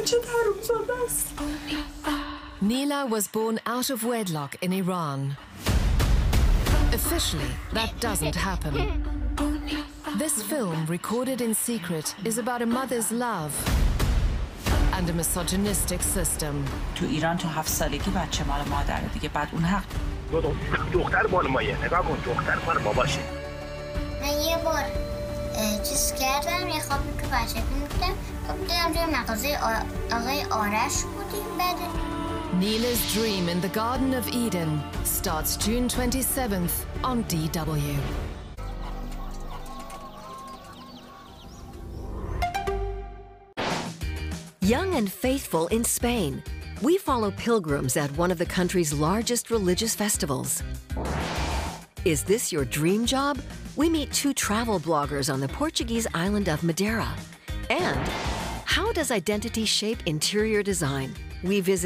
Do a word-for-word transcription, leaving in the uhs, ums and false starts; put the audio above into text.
Neela was born out of wedlock in Iran. Officially, that doesn't happen. This film, recorded in secret, is about a mother's love and a misogynistic system. تو ایران تو هفت سالگی بچه مال مادره دیگه، بعد اون حق. دختر مال مایه، نگاه کن دختر مال باباشه. من یه بار چیز کردم، یه خوابی تو بچه می‌بودم، خب دیدم توی مغازه آقای آرش بودیم. بعد Neela's Dream in the Garden of Eden starts June twenty-seventh on D W. Young and faithful in Spain, we follow pilgrims at one of the country's largest religious festivals. Is this your dream job? We meet two travel bloggers on the Portuguese island of Madeira. And how does identity shape interior design? We visit